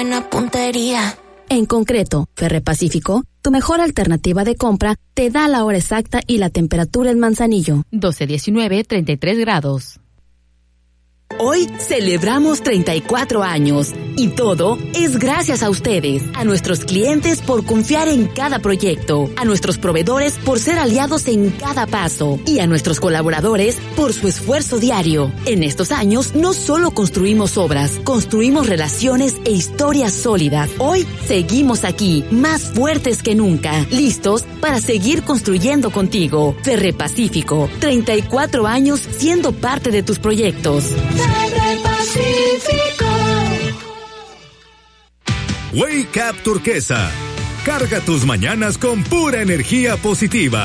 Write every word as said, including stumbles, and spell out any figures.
buena puntería. En concreto, Ferrepacífico, tu mejor alternativa de compra, te da la hora exacta y la temperatura en Manzanillo. doce diecinueve, treinta y tres grados. Hoy celebramos treinta y cuatro años y todo es gracias a ustedes, a nuestros clientes por confiar en cada proyecto, a nuestros proveedores por ser aliados en cada paso y a nuestros colaboradores por su esfuerzo diario. En estos años no solo construimos obras, construimos relaciones e historias sólidas. Hoy seguimos aquí, más fuertes que nunca, listos para seguir construyendo contigo. Ferrepacífico, treinta y cuatro años siendo parte de tus proyectos. Pacífico. Wake Up Turquesa. Carga tus mañanas con pura energía positiva.